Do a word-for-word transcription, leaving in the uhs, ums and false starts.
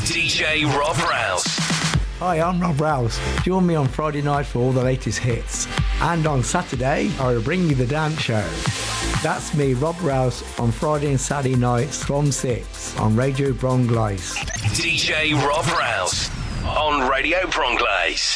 D J Rob Rouse. Hi, I'm Rob Rouse. Join me on Friday night for all the latest hits. And on Saturday, I will bring you the dance show. That's me, Rob Rouse, on Friday and Saturday nights from six on Radio Bronglace. D J Rob Rouse on Radio Bronglace.